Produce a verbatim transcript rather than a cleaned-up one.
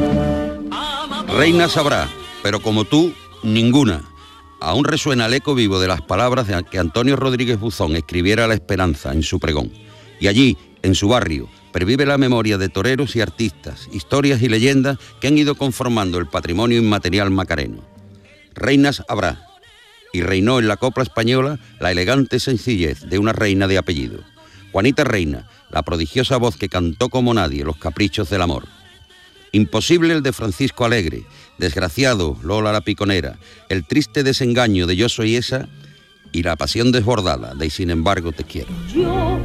Reina sabrá, pero como tú, ninguna. Aún resuena el eco vivo de las palabras de que Antonio Rodríguez Buzón escribiera la esperanza en su pregón. Y allí, en su barrio, pervive la memoria de toreros y artistas, historias y leyendas que han ido conformando el patrimonio inmaterial macareno. Reinas habrá, y reinó en la copla española la elegante sencillez de una reina de apellido. Juanita Reina, la prodigiosa voz que cantó como nadie los caprichos del amor. Imposible el de Francisco Alegre, desgraciado Lola la Piconera, el triste desengaño de Yo soy esa y la pasión desbordada de Y sin embargo te quiero.